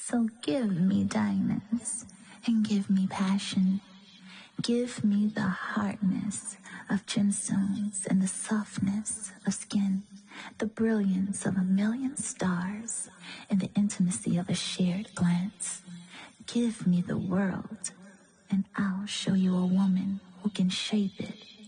So give me diamonds and give me passion. Give me the hardness of gemstones and the softness of skin, the brilliance of a million stars and the intimacy of a shared glance. Give me the world, and I'll show you a woman who can shape it